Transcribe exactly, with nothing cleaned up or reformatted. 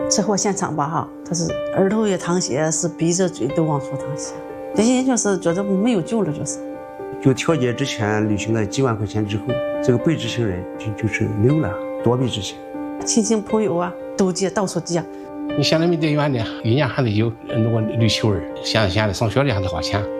车祸现场吧哈，他是额头也淌血，是鼻子嘴都往出淌血，这些就是觉得没有救了，就是。 就调解之前履行了几万块钱之后，这个被执行人就就是没有了，躲避执行。 亲戚朋友啊都借，到处借。 你现在没得远的，一年还得有，如果六七万，现在现在上学的还得花钱。